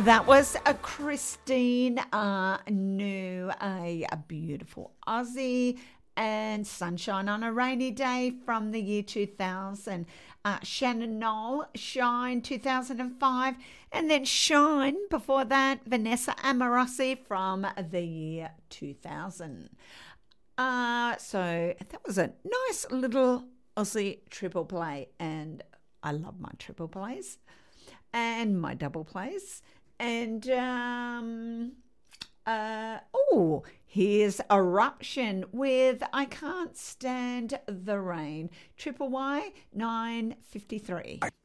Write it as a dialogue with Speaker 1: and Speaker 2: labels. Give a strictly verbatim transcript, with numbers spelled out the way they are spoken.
Speaker 1: That was a Christine uh, New, a, a beautiful Aussie, and Sunshine on a Rainy Day from the year two thousand. Uh, Shannon Knoll, Shine two thousand five, and then Shine before that, Vanessa Amorosi from the year two thousand. Uh, so that was a nice little Aussie triple play, and I love my triple plays and my double plays. And, um, uh, oh, here's Eruption with I Can't Stand the Rain. Triple Y nine fifty-three.